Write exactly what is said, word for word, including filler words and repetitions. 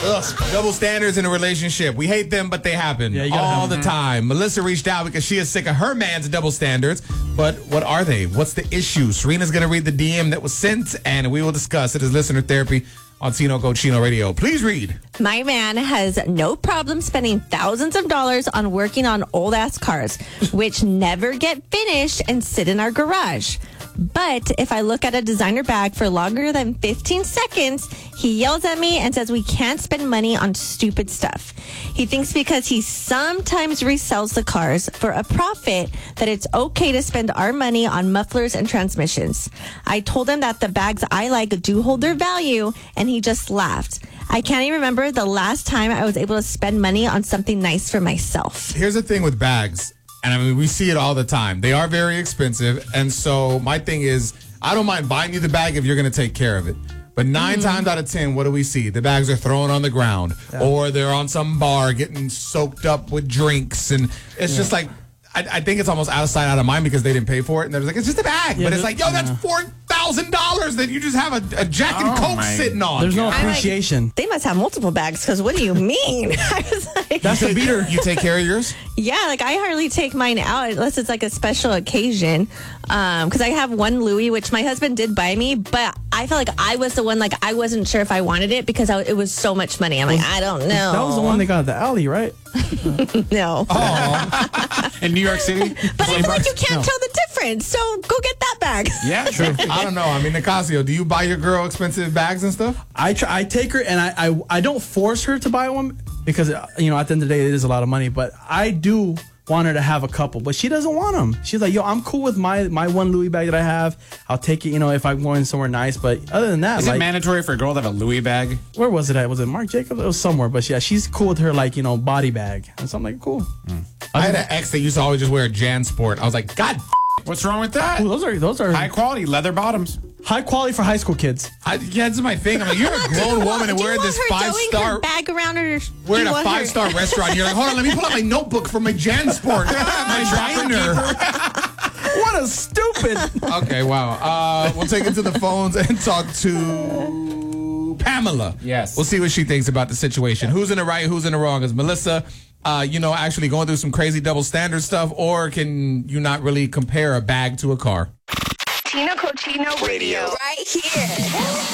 Ugh, double standards in a relationship. We hate them, but they happen Yeah, you gotta all have the them. time. Melissa reached out because she is sick of her man's double standards. But what are they? What's the issue? Serena's going to read the D M that was sent, and we will discuss it as listener therapy on Tino Cochino Radio. Please read. My man has no problem spending thousands of dollars on working on old-ass cars, which never get finished and sit in our garage. But if I look at a designer bag for longer than fifteen seconds, he yells at me and says we can't spend money on stupid stuff. He thinks because he sometimes resells the cars for a profit that it's okay to spend our money on mufflers and transmissions. I told him that the bags I like do hold their value, and he just laughed. I can't even remember the last time I was able to spend money on something nice for myself. Here's the thing with bags. And I mean, we see it all the time. They are very expensive. And so my thing is, I don't mind buying you the bag if you're going to take care of it. But nine mm-hmm. times out of ten, what do we see? The bags are thrown on the ground, yeah. or they're on some bar getting soaked up with drinks. And it's yeah. just like, I, I think it's almost out of sight, out of mind because they didn't pay for it. And they're like, it's just a bag. Yeah, but it's like, yo, that's yeah. four thousand dollars that you just have a, a Jack and Oh, Coke my. sitting on. There's no I'm like, appreciation. they must have multiple bags, because what do you mean? I was like, That's a beater. You take care of yours? yeah, like I hardly take mine out unless it's like a special occasion. Um, because I have one Louis, which my husband did buy me, but I felt like I was the one, like I wasn't sure if I wanted it because I, it was so much money. I'm like, I don't know. That was the one they got at the alley, right? No. Oh. In New York City? But I feel like you can't No. tell the difference, so go get that bag. Yeah, true. I don't know. I mean, Nicasio, do you buy your girl expensive bags and stuff? I try, I take her and I, I I don't force her to buy one because, you know, at the end of the day, it is a lot of money. But I do want her to have a couple, but she doesn't want them. She's like, yo, I'm cool with my my one Louis bag that I have. I'll take it, you know, if I'm going somewhere nice. But other than that, Is like, it mandatory for a girl to have a Louis bag? where was it at? Was it Marc Jacobs? It was somewhere. But yeah, she's cool with her, like, you know, body bag. And so I'm like, cool. Mm. I had an ex that used to always just wear a JanSport. I was like, God, What's wrong with that? Ooh, those are those are High quality leather bottoms. high quality for high school kids. I, yeah, this is my thing. I'm like, you're a grown woman and Do you wearing want this her five throwing star. her bag around her? do We're in you a want her- five star restaurant. You're like, hold on, let me pull out my notebook from my JanSport, my binder. What a stupid. Okay, wow. Uh, we'll take it to the phones and talk to Pamela. Yes. We'll see what she thinks about the situation. Who's in the right? Who's in the wrong? Is Melissa, uh, you know, actually going through some crazy double standard stuff, or can you not really compare a bag to a car? Tino Cochino Radio. Right here.